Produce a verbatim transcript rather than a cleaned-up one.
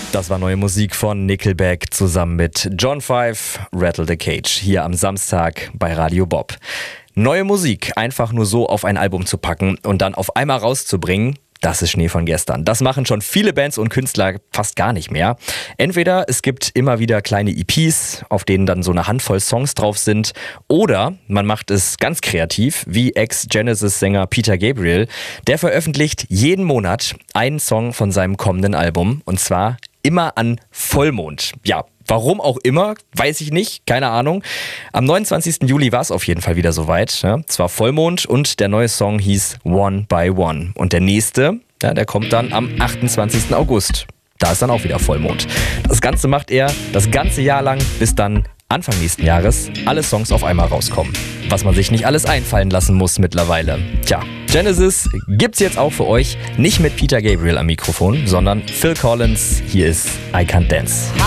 Das war neue Musik von Nickelback zusammen mit John Five, Rattle the Cage, hier am Samstag bei Radio Bob. Neue Musik einfach nur so auf ein Album zu packen und dann auf einmal rauszubringen, das ist Schnee von gestern. Das machen schon viele Bands und Künstler fast gar nicht mehr. Entweder es gibt immer wieder kleine E Ps, auf denen dann so eine Handvoll Songs drauf sind, oder man macht es ganz kreativ, wie Ex-Genesis-Sänger Peter Gabriel. Der veröffentlicht jeden Monat einen Song von seinem kommenden Album, und zwar immer an Vollmond. Ja, warum auch immer, weiß ich nicht, keine Ahnung. Am neunundzwanzigsten Juli war es auf jeden Fall wieder soweit. Ja, es war Vollmond und der neue Song hieß One by One. Und der nächste, ja, der kommt dann am achtundzwanzigsten August. Da ist dann auch wieder Vollmond. Das Ganze macht er das ganze Jahr lang, bis dann Anfang nächsten Jahres alle Songs auf einmal rauskommen. Was man sich nicht alles einfallen lassen muss mittlerweile. Tja, Genesis gibt's jetzt auch für euch. Nicht mit Peter Gabriel am Mikrofon, sondern Phil Collins. Hier ist I Can't Dance.